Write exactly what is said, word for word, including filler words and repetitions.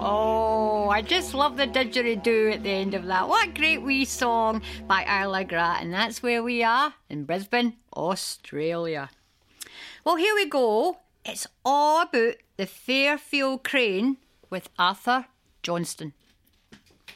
Oh, I just love the didgeridoo at the end of that. What a great wee song by Isla Grat. And that's where we are, in Brisbane, Australia. Well, here we go. It's all about the Fairfield crane with Arthur Johnston.